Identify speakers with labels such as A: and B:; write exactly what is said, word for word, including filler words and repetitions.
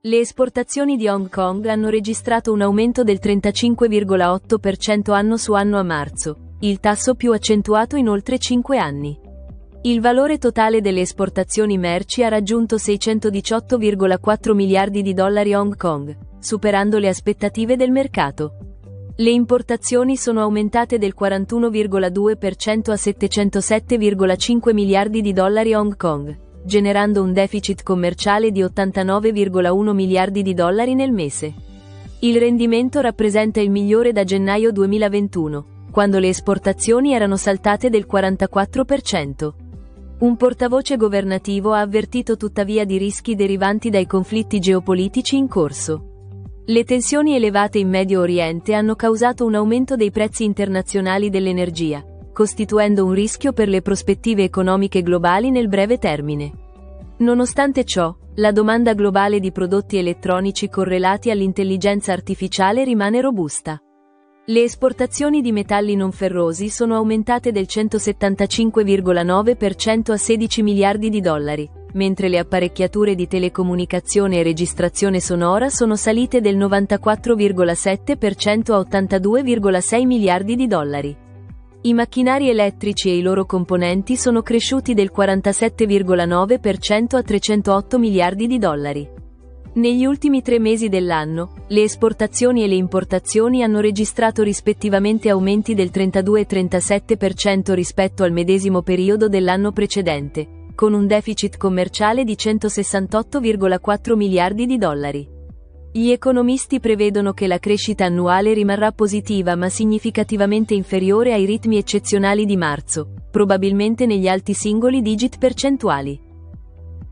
A: Le esportazioni di Hong Kong hanno registrato un aumento del trentacinque virgola otto per cento anno su anno a marzo, il tasso più accentuato in oltre cinque anni. Il valore totale delle esportazioni merci ha raggiunto seicentodiciotto virgola quattro miliardi di dollari Hong Kong, superando le aspettative del mercato. Le importazioni sono aumentate del quarantuno virgola due per cento a settecentosette virgola cinque miliardi di dollari Hong Kong, generando un deficit commerciale di ottantanove virgola uno miliardi di dollari nel mese. Il rendimento rappresenta il migliore da gennaio duemilaventuno, quando le esportazioni erano saltate del quarantaquattro per cento. Un portavoce governativo ha avvertito tuttavia di rischi derivanti dai conflitti geopolitici in corso. Le tensioni elevate in Medio Oriente hanno causato un aumento dei prezzi internazionali dell'energia, costituendo un rischio per le prospettive economiche globali nel breve termine. Nonostante ciò, la domanda globale di prodotti elettronici correlati all'intelligenza artificiale rimane robusta. Le esportazioni di metalli non ferrosi sono aumentate del centosettantacinque virgola nove per cento a sedici miliardi di dollari, mentre le apparecchiature di telecomunicazione e registrazione sonora sono salite del novantaquattro virgola sette per cento a ottantadue virgola sei miliardi di dollari. I macchinari elettrici e i loro componenti sono cresciuti del quarantasette virgola nove per cento a trecentootto miliardi di dollari. Negli ultimi tre mesi dell'anno, le esportazioni e le importazioni hanno registrato rispettivamente aumenti del trentadue e trentasette per cento rispetto al medesimo periodo dell'anno precedente, con un deficit commerciale di centosessantotto virgola quattro miliardi di dollari. Gli economisti prevedono che la crescita annuale rimarrà positiva ma significativamente inferiore ai ritmi eccezionali di marzo, probabilmente negli alti singoli digit percentuali.